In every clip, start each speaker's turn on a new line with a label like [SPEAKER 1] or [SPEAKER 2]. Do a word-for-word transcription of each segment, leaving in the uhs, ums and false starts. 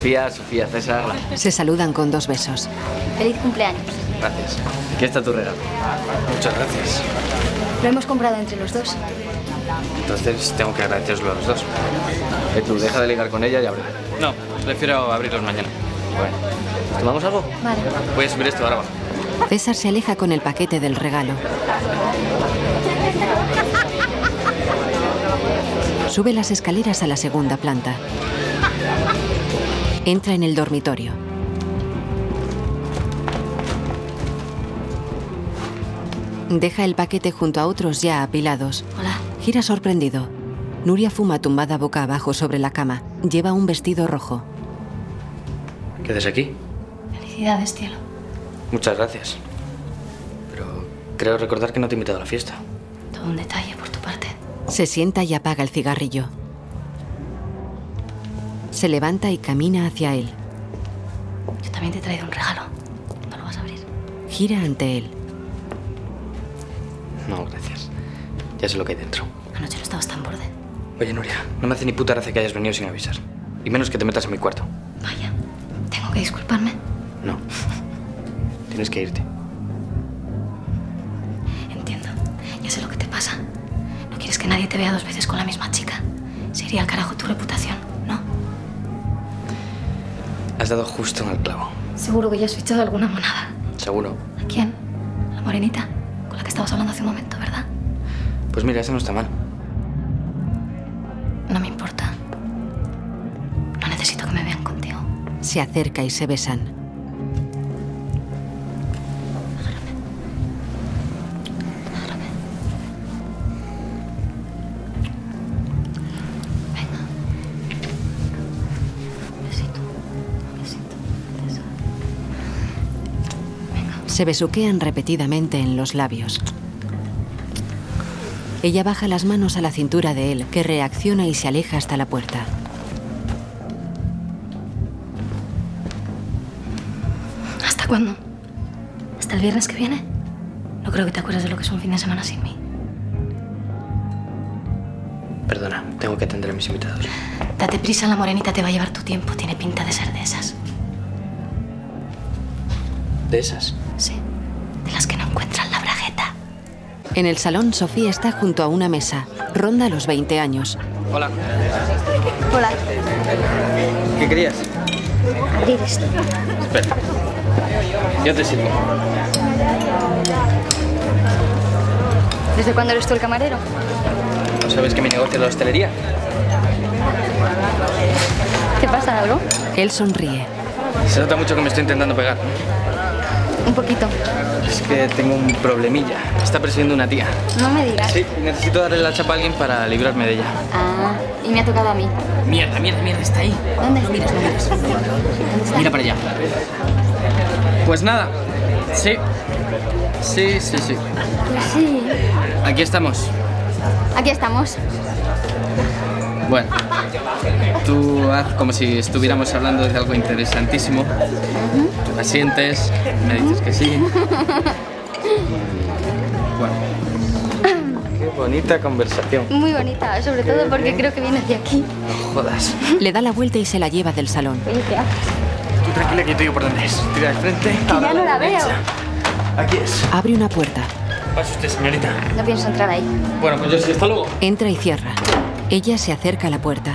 [SPEAKER 1] Sofía, Sofía, César.
[SPEAKER 2] Se saludan con dos besos.
[SPEAKER 3] Feliz cumpleaños.
[SPEAKER 1] Gracias. Aquí está tu regalo. Muchas gracias.
[SPEAKER 3] Lo hemos comprado entre los dos.
[SPEAKER 1] Entonces tengo que agradeceroslo a los dos. Eh, tú, deja de ligar con ella y abre. No, prefiero abrirlos mañana. Bueno, ¿tomamos algo?
[SPEAKER 3] Vale.
[SPEAKER 1] Voy a subir esto ahora.
[SPEAKER 2] César se aleja con el paquete del regalo. Sube las escaleras a la segunda planta. Entra en el dormitorio. Deja el paquete junto a otros ya apilados.
[SPEAKER 3] Hola.
[SPEAKER 2] Gira sorprendido. Nuria fuma tumbada boca abajo sobre la cama. Lleva un vestido rojo.
[SPEAKER 1] ¿Qué haces aquí?
[SPEAKER 3] Felicidades, cielo.
[SPEAKER 1] Muchas gracias. Pero creo recordar que no te he invitado a la fiesta.
[SPEAKER 3] Todo un detalle por tu parte.
[SPEAKER 2] Se sienta y apaga el cigarrillo. Se levanta y camina hacia él.
[SPEAKER 3] Yo también te he traído un regalo. ¿No lo vas a abrir?
[SPEAKER 2] Gira ante él.
[SPEAKER 1] No, gracias. Ya sé lo que hay dentro.
[SPEAKER 3] Anoche no estabas tan borde.
[SPEAKER 1] Oye, Nuria, no me hace ni puta gracia que hayas venido sin avisar. Y menos que te metas en mi cuarto.
[SPEAKER 3] Vaya, ¿tengo que disculparme?
[SPEAKER 1] No. Tienes que irte.
[SPEAKER 3] Entiendo. Ya sé lo que te pasa. No quieres que nadie te vea dos veces con la misma chica. Se iría al carajo tu reputación, ¿no?
[SPEAKER 1] Has dado justo en el clavo.
[SPEAKER 3] Seguro que ya has fichado alguna monada.
[SPEAKER 1] ¿Seguro?
[SPEAKER 3] ¿A quién? ¿La morenita? Con la que estabas hablando hace un momento, ¿verdad?
[SPEAKER 1] Pues mira, eso no está mal.
[SPEAKER 3] No me importa. No necesito que me vean contigo.
[SPEAKER 2] Se acerca y se besan.
[SPEAKER 3] Agárrame. Agárrame. Venga. Un besito. Un besito. Eso. Venga.
[SPEAKER 2] Se besuquean repetidamente en los labios. Ella baja las manos a la cintura de él, que reacciona y se aleja hasta la puerta.
[SPEAKER 3] ¿Hasta cuándo? ¿Hasta el viernes que viene? No creo que te acuerdes de lo que es un fin de semana sin mí.
[SPEAKER 1] Perdona, tengo que atender a mis invitados.
[SPEAKER 3] Date prisa, la morenita te va a llevar tu tiempo. Tiene pinta de ser de esas.
[SPEAKER 1] ¿De esas?
[SPEAKER 3] Sí, de las que no encuentran la bragueta.
[SPEAKER 2] En el salón, Sofía está junto a una mesa. Ronda los veinte años.
[SPEAKER 1] Hola.
[SPEAKER 3] Hola.
[SPEAKER 1] ¿Qué querías?
[SPEAKER 3] Abrir esto.
[SPEAKER 1] Espera. Yo te sirvo.
[SPEAKER 3] ¿Desde cuándo eres tú el camarero?
[SPEAKER 1] ¿No sabes que mi negocio es la hostelería?
[SPEAKER 3] ¿Te pasa algo?
[SPEAKER 2] Él sonríe.
[SPEAKER 1] Se nota mucho que me estoy intentando pegar.
[SPEAKER 3] Un poquito.
[SPEAKER 1] Es que tengo un problemilla. Me está persiguiendo una tía.
[SPEAKER 3] No me digas.
[SPEAKER 1] Sí, y necesito darle la chapa a alguien para librarme de ella.
[SPEAKER 3] Ah, y me ha tocado a mí.
[SPEAKER 1] Mierda, mierda, mierda, está ahí.
[SPEAKER 3] ¿Dónde mires, no mires? ¿Dónde está?
[SPEAKER 1] Mira para allá. Pues nada. Sí. Sí, sí, sí.
[SPEAKER 3] Pues sí.
[SPEAKER 1] Aquí estamos.
[SPEAKER 3] Aquí estamos.
[SPEAKER 1] Bueno, tú haz como si estuviéramos hablando de algo interesantísimo. Tú la sientes, me dices que sí. Bueno. Qué bonita conversación.
[SPEAKER 3] Muy bonita, sobre todo porque creo que vienes de aquí.
[SPEAKER 1] No jodas.
[SPEAKER 2] Le da la vuelta y se la lleva del salón.
[SPEAKER 3] Oye, ¿qué haces?
[SPEAKER 1] Tú tranquila que yo te digo por dónde es. Tira de frente.
[SPEAKER 3] Que ya no la veo.
[SPEAKER 1] Aquí es.
[SPEAKER 2] Abre una puerta.
[SPEAKER 1] Pase usted, señorita.
[SPEAKER 3] No pienso entrar ahí.
[SPEAKER 1] Bueno, pues yo sí, hasta luego.
[SPEAKER 2] Entra y cierra. Ella se acerca a la puerta.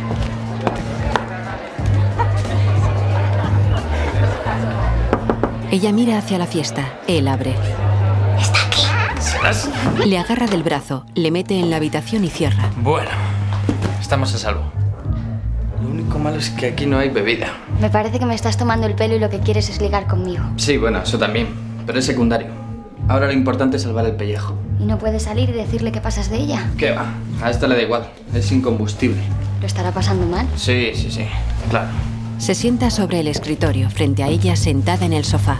[SPEAKER 2] Ella mira hacia la fiesta. Él abre.
[SPEAKER 3] Está aquí.
[SPEAKER 1] ¿Serás?
[SPEAKER 2] Le agarra del brazo, le mete en la habitación y cierra.
[SPEAKER 1] Bueno, estamos a salvo. Lo único malo es que aquí no hay bebida.
[SPEAKER 3] Me parece que me estás tomando el pelo y lo que quieres es ligar conmigo.
[SPEAKER 1] Sí, bueno, eso también. Pero es secundario. Ahora lo importante es salvar el pellejo.
[SPEAKER 3] ¿Y no puedes salir y decirle que pasas de ella?
[SPEAKER 1] ¿Qué va? A esta le da igual. Es incombustible.
[SPEAKER 3] ¿Lo estará pasando mal?
[SPEAKER 1] Sí, sí, sí. Claro.
[SPEAKER 2] Se sienta sobre el escritorio, frente a ella sentada en el sofá.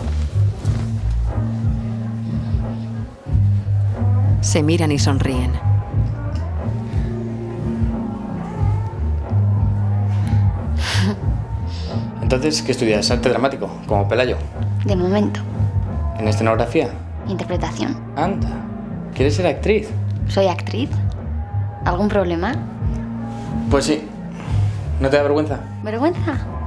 [SPEAKER 2] Se miran y sonríen.
[SPEAKER 1] Entonces, ¿qué estudias? ¿Arte dramático? Como Pelayo.
[SPEAKER 3] De momento.
[SPEAKER 1] ¿En escenografía?
[SPEAKER 3] Interpretación.
[SPEAKER 1] Anda. ¿Quieres ser actriz?
[SPEAKER 3] ¿Soy actriz? ¿Algún problema?
[SPEAKER 1] Pues sí. ¿No te da vergüenza?
[SPEAKER 3] ¿Vergüenza?